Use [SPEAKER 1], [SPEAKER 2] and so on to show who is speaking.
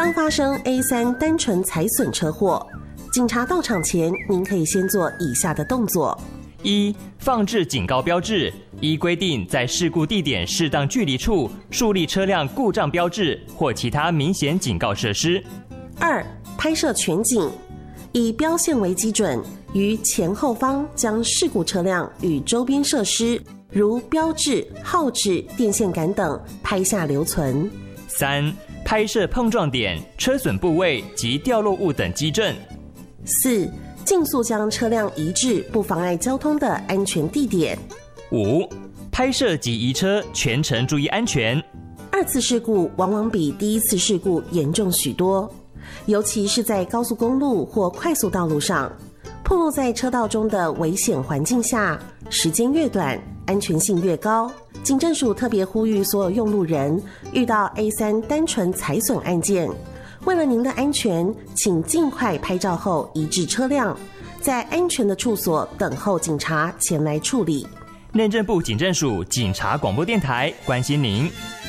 [SPEAKER 1] 当发生 A3 单纯财损车祸，警察到场前，您可以先做以下的动作：
[SPEAKER 2] 一、放置警告标志，依规定在事故地点适当距离处树立车辆故障标志或其他明显警告设施。
[SPEAKER 1] 2、拍摄全景，以标线为基准，于前后方将事故车辆与周边设施，如标志、号志、电线杆等拍下留存。
[SPEAKER 2] 3、拍摄碰撞点、车损部位及掉落物等基证。
[SPEAKER 1] 4、尽速将车辆移至不妨碍交通的安全地点。
[SPEAKER 2] 5、拍摄及移车全程注意安全。
[SPEAKER 1] 2次事故往往比第1次事故严重许多，尤其是在高速公路或快速道路上，暴露在车道中的危险环境下，时间越短，安全性越高。警政署特别呼吁所有用路人，遇到 A3 单纯财损案件，为了您的安全，请尽快拍照后移至车辆，在安全的处所等候警察前来处理。
[SPEAKER 2] 内政部警政署警察广播电台关心您。